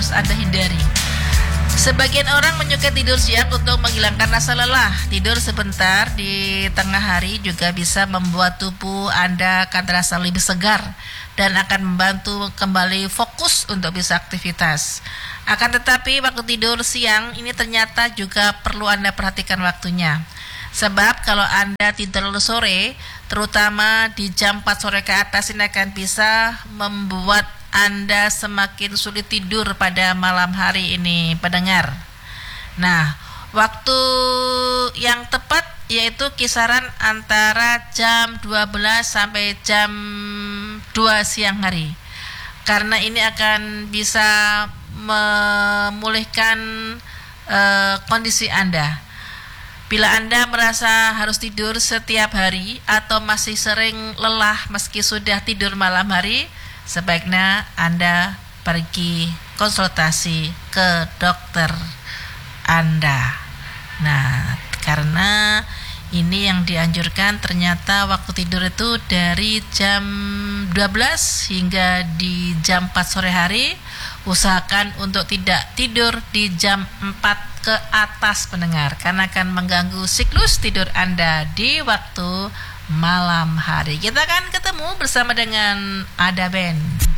Anda hindari. Sebagian orang menyukai tidur siang untuk menghilangkan rasa lelah. Tidur sebentar di tengah hari juga bisa membuat tubuh Anda akan terasa lebih segar dan akan membantu kembali fokus untuk bisa aktivitas. Akan tetapi waktu tidur siang ini ternyata juga perlu Anda perhatikan waktunya. Sebab kalau Anda tidur terlalu sore, terutama di jam 4 sore ke atas, ini akan bisa membuat Anda semakin sulit tidur pada malam hari ini, pendengar. Nah, waktu yang tepat yaitu kisaran antara jam 12 sampai jam 2 siang hari. Karena ini akan bisa memulihkan kondisi Anda. Bila Anda merasa harus tidur setiap hari atau masih sering lelah meski sudah tidur malam hari, sebaiknya Anda pergi konsultasi ke dokter Anda. Nah, karena ini yang dianjurkan ternyata waktu tidur itu dari jam 12 hingga di jam 4 sore hari. Usahakan untuk tidak tidur di jam 4 ke atas, pendengar, karena akan mengganggu siklus tidur Anda di waktu malam hari. Kita akan ketemu bersama dengan Ada Ben.